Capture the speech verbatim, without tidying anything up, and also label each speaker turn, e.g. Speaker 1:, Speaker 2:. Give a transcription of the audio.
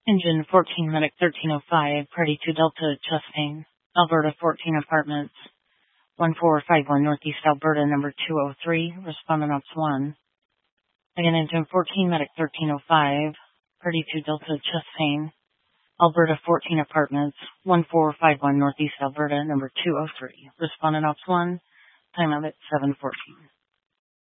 Speaker 1: Engine fourteen Medic thirteen oh five, Party two Delta, Chastain, Alberta fourteen Apartments, one four five one Northeast Alberta, number two oh three, Respondent Ops one. Again, Engine fourteen Medic thirteen oh five, Party two Delta, Chastain, Alberta fourteen Apartments, one four five one Northeast Alberta, number two oh three, Respondent Ops one, time of it seven fourteen.